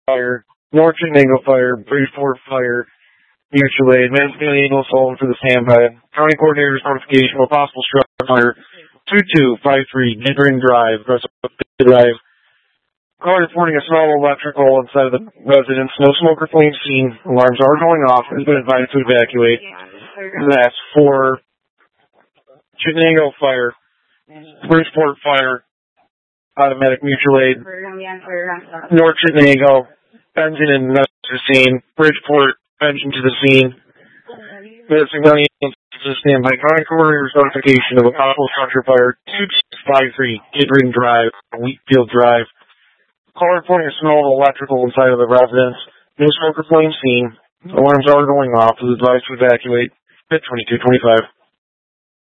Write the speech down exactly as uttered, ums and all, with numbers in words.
fire, North Chenango fire, Bridgeport fire, mutual aid, Madison Eagle Sullivan for the standby. County coordinator's notification of a possible structure fire, two two five three, Neighboring Drive, Drive. Caller reporting a small electrical inside of the residence. No smoke or flame seen. Alarms are going off. Has been advised to evacuate. That's for Chenango fire, Bridgeport fire, automatic mutual aid, North Chenango, engine and another scene, Bridgeport, engine to the scene. Madison County to standby. County coroner's notification of a possible structure fire, two five three, Kidron Drive, Wheatfield Drive. Call reporting a small electrical inside of the residence. No smoke or flame seen. Alarms are going off. Is advised to evacuate. Bit twenty-two twenty-five.